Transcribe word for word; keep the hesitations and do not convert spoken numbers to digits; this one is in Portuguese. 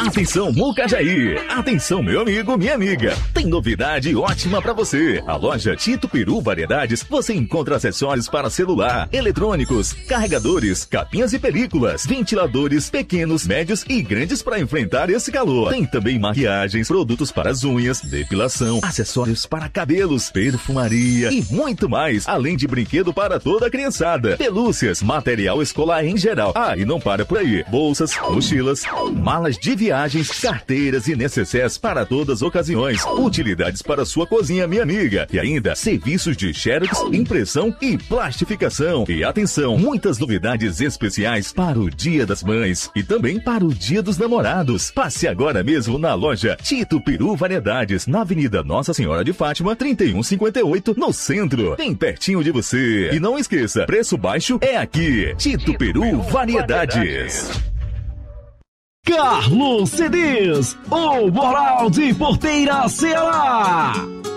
Atenção, Mucajaí! Atenção, meu amigo, minha amiga! Tem novidade ótima pra você! A loja Tito Peru Variedades, você encontra acessórios para celular, eletrônicos, carregadores, capinhas e películas, ventiladores pequenos, médios e grandes para enfrentar esse calor. Tem também maquiagens, produtos para as unhas, depilação, acessórios para cabelos, perfumaria e muito mais, além de brinquedo para toda a criançada, pelúcias, material escolar em geral. Ah, e não para por aí. Bolsas, mochilas, malas de viagens, carteiras e necessários para todas as ocasiões. Utilidades para sua cozinha, minha amiga. E ainda, serviços de xerox, impressão e plastificação. E atenção, muitas novidades especiais para o Dia das Mães e também para o Dia dos Namorados. Passe agora mesmo na loja Tito Peru Variedades, na Avenida Nossa Senhora de Fátima, trinta e um cinquenta e oito, no centro. Bem pertinho de você. E não esqueça, preço baixo é aqui. Tito Peru Variedades. Carlos C Ds, o Moral de Porteira Ceará.